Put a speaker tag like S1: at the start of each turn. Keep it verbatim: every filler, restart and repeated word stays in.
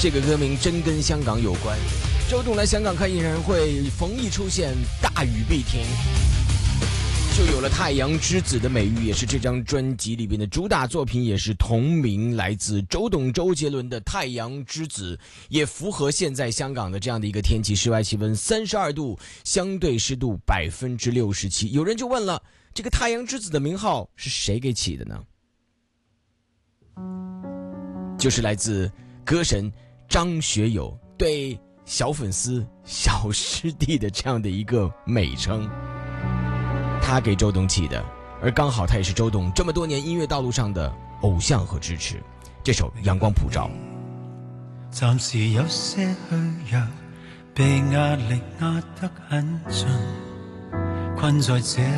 S1: 这个歌名真跟香港有关。周董来香港开演唱会，逢一出现，大雨必停，就有了太阳之子的美誉，也是这张专辑里边的主打作品，也是同名来自周董周杰伦的太阳之子，也符合现在香港的这样的一个天气，室外气温三十二度，相对湿度百分之六十七。有人就问了，这个太阳之子的名号是谁给起的呢？就是来自歌神张学友对小粉丝小师弟的这样的一个美称，他给周董起的，而刚好他也是周董这么多年音乐道路上的偶像和支持。这首《阳光普照》，
S2: 暫時有些虛弱，被壓力壓得很盡，困在這